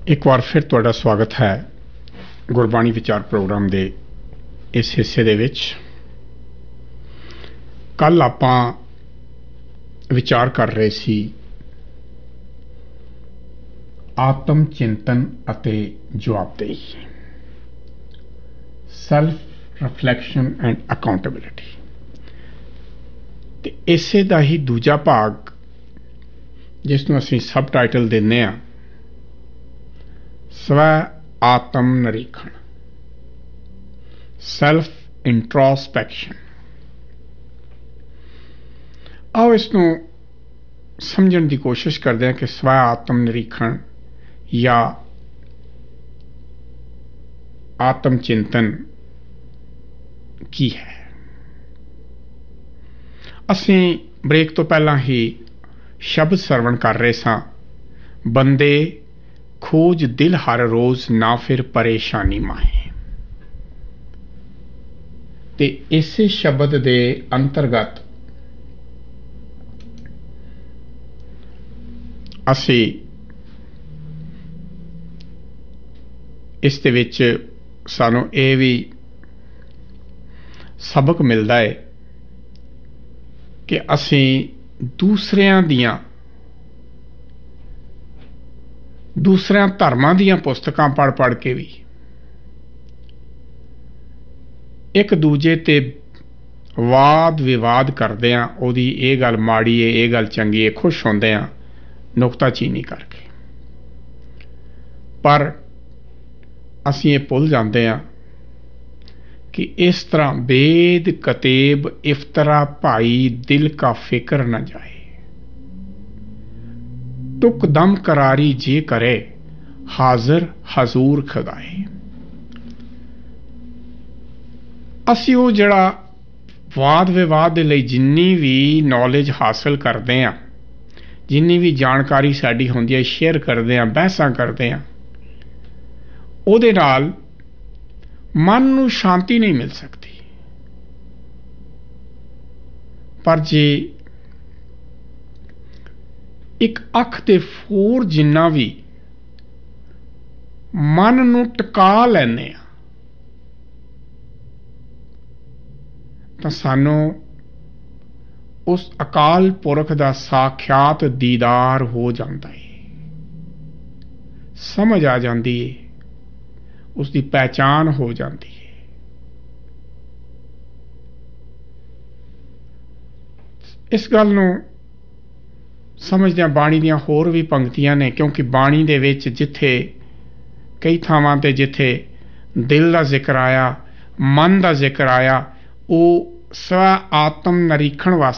एक बार फिर तुहाडा स्वागत है गुरबाणी विचार प्रोग्राम के इस हिस्से दे विच। कल आपां विचार कर रहे सी आत्म चिंतन अते जवाबदेही, सैल्फ रिफ्लैक्शन एंड अकाउंटेबिलिटी। ते इसे दा ही दूजा भाग जिसनूं असीं सब टाइटल दिंदे आ स्व आत्म निरीखण, सैल्फ इंट्रोस्पैक्शन। आओ इसनूं समझण की कोशिश करते हैं कि स्व आत्म निरीखण या आत्म चिंतन की है। असीं ब्रेक तो पहला ही शब्द सरवण कर रहे सां, बंदे खोज दिल हर रोज ना फिर परेशानी माहे। ते इसे शब्द दे अंतर्गत असी इस दे विच सानू ये भी सबक मिलता है कि असी दूसरे धर्मां दीयां पुस्तकां पढ़ पढ़ के भी एक दूजे ते वाद विवाद करदे आ, ओदी ये गल माड़ी है, ये गल चंगी है, खुश होंदे आ नुकताचीनी करके। पर असीं ये भुल जांदे आ कि इस तरह बेद कतेब इफ्तरा भाई दिल का फिक्र न जाए, टुक दम करारी जे करे हाजिर हजूर खुदाए। असी वो जड़ा वाद विवाद दे लई जिन्नी भी नॉलेज हासिल करते हैं, जिन्नी भी जानकारी साडी होंदी है, शेयर करते हैं, बहसां करते हैं, उहदे नाल मन नूं शांति नहीं मिल सकती। पर जे एक अख दे फोर जिन्ना भी मन नूं टका लैने आ तां सानू उस अकाल पुरख दा साक्षात दीदार हो जाता है, समझ आ जाती है, उसकी पहचान हो जाती है। इस गल नूं समझदे बाणी दियां होर भी पंक्तियां ने, क्योंकि बाणी दे विच जिथे कई थावां ते जिथे दिल का जिक्र आया, मन का जिक्र आया, वो स्व आत्म निरीखण वास्ते